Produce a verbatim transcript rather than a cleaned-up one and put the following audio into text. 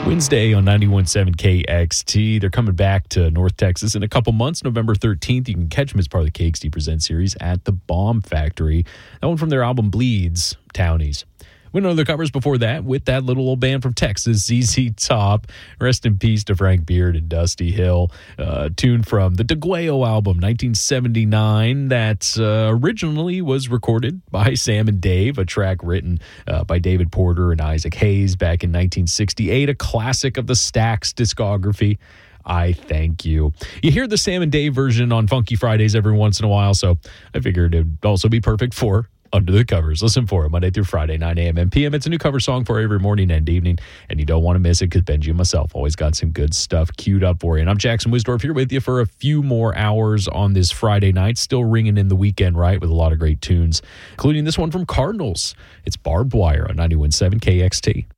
Wednesday on ninety-one point seven K X T. They're coming back to North Texas in a couple months, November thirteenth. You can catch them as part of the K X T Presents series at the Bomb Factory. That one from their album Bleeds, Townies. Went on other covers before that with that little old band from Texas, Z Z Top. Rest in peace to Frank Beard and Dusty Hill. Uh, tune from the DeGuayo album, nineteen seventy-nine, that uh, originally was recorded by Sam and Dave, a track written uh, by David Porter and Isaac Hayes back in nineteen sixty-eight, a classic of the Stax discography. I Thank You. You hear the Sam and Dave version on Funky Fridays every once in a while, so I figured it would also be perfect for Under the Covers. Listen for it Monday through Friday, nine a.m. and p m. It's a new cover song for every morning and evening, and you don't want to miss it because Benji and myself always got some good stuff queued up for you. And I'm Jackson Wisdorf here with you for a few more hours on this Friday night, still ringing in the weekend right with a lot of great tunes, including this one from Cardinals. It's Barbed Wire on ninety-one point seven K X T.